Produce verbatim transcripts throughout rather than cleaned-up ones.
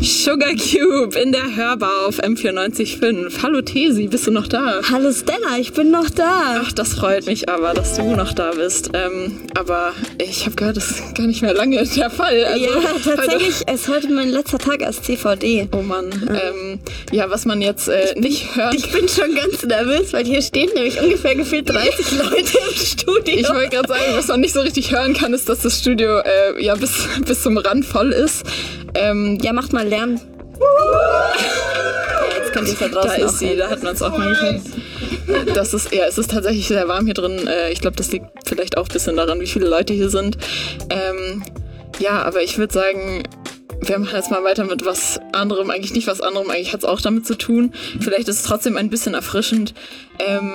Sugar Cube in der Hörbar auf M vierundneunzig Komma fünf. Hallo Tesi, bist du noch da? Hallo Stella, ich bin noch da. Ach, das freut mich aber, dass du noch da bist. Ähm, aber ich habe gehört, das ist gar nicht mehr lange der Fall. Also, ja, tatsächlich, heute, es ist heute mein letzter Tag als C V D. Oh Mann. Ja, ähm, ja was man jetzt äh, nicht hören Ich bin schon ganz nervös, weil hier stehen nämlich ungefähr gefühlt dreißig Leute im Studio. Ich wollte gerade sagen, was man nicht so richtig hören kann, ist, dass das Studio äh, ja bis, bis zum Rand voll ist. Ähm, ja, macht mal Lärm. Ja, jetzt könnt ihr da draußen Da ist sie, hin. Da hat man es auch mal gehört. Das ist, ja, es ist tatsächlich sehr warm hier drin. Ich glaube, das liegt vielleicht auch ein bisschen daran, wie viele Leute hier sind. Ähm, ja, aber ich würde sagen, wir machen jetzt mal weiter mit was anderem. Eigentlich nicht was anderem, eigentlich hat es auch damit zu tun. Vielleicht ist es trotzdem ein bisschen erfrischend. Ähm,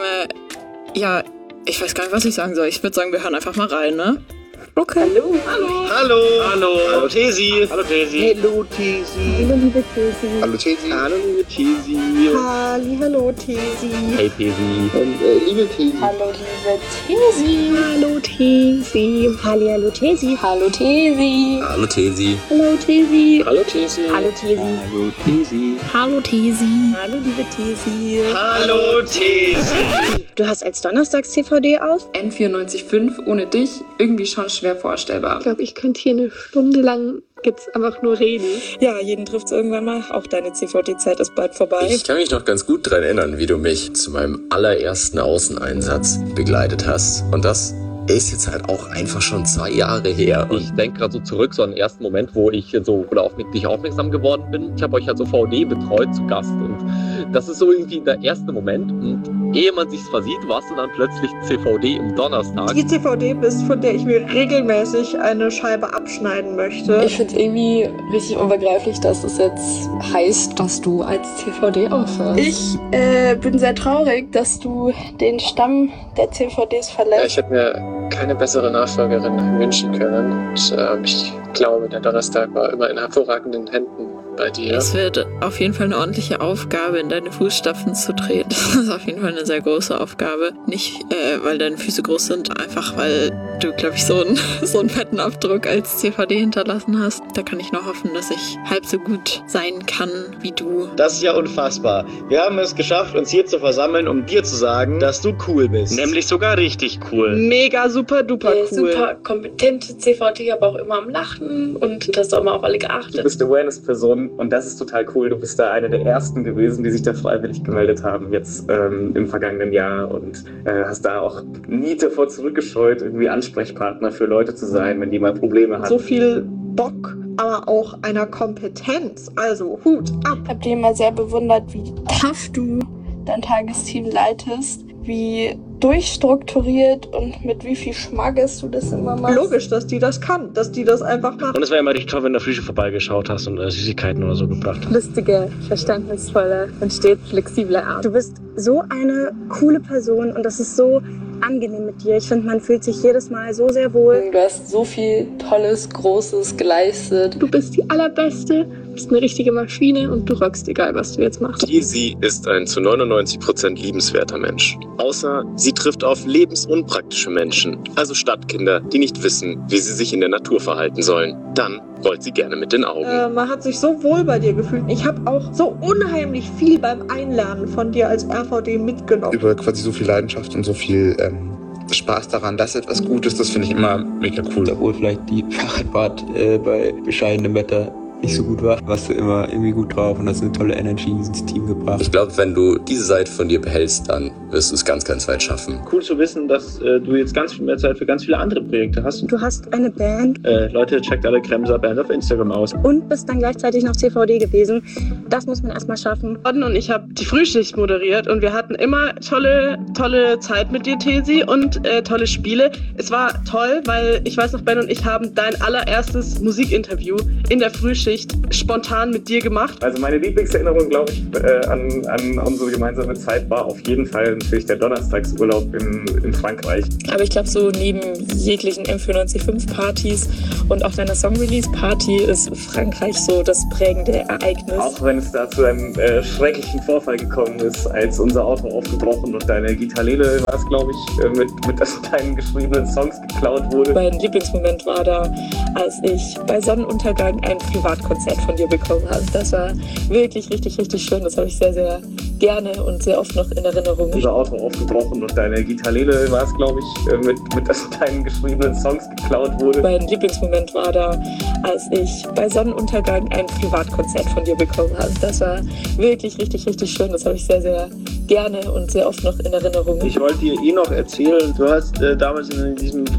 ja, ich weiß gar nicht, was ich sagen soll. Ich würde sagen, wir hören einfach mal rein, ne? Okay. Hallo. Hallo. Hallo. Hallo. Hallo Tesi. Hallo Tesi. Hallo Tesi. Hallo liebe Tesi. Hallo Tesi. Hallo liebe Tesi. Halli, hallo Tesi. Hey Tesi. Und äh, liebe Tesi. Hallo liebe Tesi. Hallo Tesi. Halli, hallo Tesi. Hallo Tesi. Hallo Tesi. Hallo Tesi. Hallo Tesi. Hallo Tesi. Hallo Tesi. Hallo Tesi. Hallo liebe Tesi. Hallo Tesi. Du hast als Donnerstags-C V D auf? M vierundneunzig Komma fünf ohne dich irgendwie schon schwer vorstellbar. Ich glaube, ich könnte hier eine Stunde lang jetzt einfach nur reden. Ja, jeden trifft's irgendwann mal. Auch deine C V D-Zeit ist bald vorbei. Ich kann mich noch ganz gut daran erinnern, wie du mich zu meinem allerersten Außeneinsatz begleitet hast. Und das ist jetzt halt auch einfach schon zwei Jahre her. Und ich denke gerade so zurück, so an den ersten Moment, wo ich so oder auf dich aufmerksam geworden bin. Ich habe euch halt so V D betreut zu Gast und das ist so irgendwie der erste Moment. Und ehe man sich's versieht, warst du dann plötzlich C V D im Donnerstag. Die C V D bist, von der ich mir regelmäßig eine Scheibe abschneiden möchte. Ich finde es irgendwie richtig unbegreiflich, dass es jetzt heißt, dass du als C V D aufhörst. Ich äh, bin sehr traurig, dass du den Stamm der C V Ds verlässt. Ja, ich hätte mir keine bessere Nachfolgerin wünschen können. Und äh, ich glaube, der Donnerstag war immer in hervorragenden Händen bei dir. Es wird auf jeden Fall eine ordentliche Aufgabe, in deine Fußstapfen zu treten. Das ist auf jeden Fall eine sehr große Aufgabe. Nicht, äh, weil deine Füße groß sind, einfach weil du, glaube ich, so einen, so einen fetten Abdruck als C V D hinterlassen hast. Da kann ich nur hoffen, dass ich halb so gut sein kann wie du. Das ist ja unfassbar. Wir haben es geschafft, uns hier zu versammeln, um dir zu sagen, dass du cool bist. Nämlich sogar richtig cool. Mega super duper Hey, cool. Super kompetente C V D, aber auch immer am Lachen und hast auch immer auf alle geachtet. Du bist Awareness-Person und das ist total cool. Du bist da eine der ersten gewesen, die sich da freiwillig gemeldet haben, jetzt ähm, im vergangenen Jahr und äh, hast da auch nie davor zurückgescheut, irgendwie Ansprechpartner für Leute zu sein, wenn die mal Probleme haben. So viel Bock, aber auch einer Kompetenz. Also Hut ab. Ich habe dir immer sehr bewundert, wie tough du dein Tagesteam leitest, wie durchstrukturiert und mit wie viel Schmackes du das immer machst. Logisch, dass die das kann, dass die das einfach macht. Und es wäre immer richtig toll, wenn du Frühstück vorbeigeschaut hast und äh, Süßigkeiten oder so gebracht hast. Lustige, verständnisvolle und stets flexible Art. Du bist so eine coole Person und das ist so angenehm mit dir. Ich finde, man fühlt sich jedes Mal so sehr wohl. Du hast so viel Tolles, Großes geleistet. Du bist die Allerbeste, du bist eine richtige Maschine und du rockst, egal was du jetzt machst. Tesi ist ein zu neunundneunzig Prozent liebenswerter Mensch. Außer sie trifft auf lebensunpraktische Menschen, also Stadtkinder, die nicht wissen, wie sie sich in der Natur verhalten sollen. Dann rollt sie gerne mit den Augen. Äh, man hat sich so wohl bei dir gefühlt. Ich habe auch so unheimlich viel beim Einlernen von dir als R V D mitgenommen. Über quasi so viel Leidenschaft und so viel ähm, Spaß daran, dass etwas gut ist, das finde ich immer mega cool. Obwohl vielleicht die Fahrradfahrt äh, bei bescheidenem Wetter nicht so gut war, warst du immer irgendwie gut drauf und hast eine tolle Energy ins Team gebracht. Ich glaube, wenn du diese Seite von dir behältst, dann wirst du es ganz, ganz weit schaffen. Cool zu wissen, dass äh, du jetzt ganz viel mehr Zeit für ganz viele andere Projekte hast. Du hast eine Band. Äh, Leute, checkt alle Kremser Band auf Instagram aus. Und bist dann gleichzeitig noch C V D gewesen. Das muss man erstmal schaffen. Und ich habe die Frühschicht moderiert und wir hatten immer tolle, tolle Zeit mit dir, Tesi, und äh, tolle Spiele. Es war toll, weil ich weiß noch, Ben und ich haben dein allererstes Musikinterview in der Frühschicht spontan mit dir gemacht. Also meine Lieblingserinnerung, glaube ich, äh, an, an unsere gemeinsame Zeit war auf jeden Fall natürlich der Donnerstagsurlaub in, in Frankreich. Aber ich glaube, so neben jeglichen M vierundneunzig Komma fünf Partys und auch deiner Song-Release-Party ist Frankreich so das prägende Ereignis. Auch wenn es da zu einem äh, schrecklichen Vorfall gekommen ist, als unser Auto aufgebrochen und deine Gitarrele, war es glaube ich, äh, mit, mit deinen geschriebenen Songs geklaut wurde. Mein Lieblingsmoment war da, als ich bei Sonnenuntergang ein Privat Privatkonzert von dir bekommen habe. Das war wirklich richtig, richtig schön. Das habe ich sehr, sehr gerne und sehr oft noch in Erinnerung. Unser Auto aufgebrochen und deine Gitarrele war es, glaube ich, mit, mit deinen geschriebenen Songs geklaut wurde. Mein Lieblingsmoment war da, als ich bei Sonnenuntergang ein Privatkonzert von dir bekommen habe. Das war wirklich richtig, richtig schön. Das habe ich sehr, sehr gerne und sehr oft noch in Erinnerung. Ich wollte dir eh noch erzählen, du hast äh, damals in diesem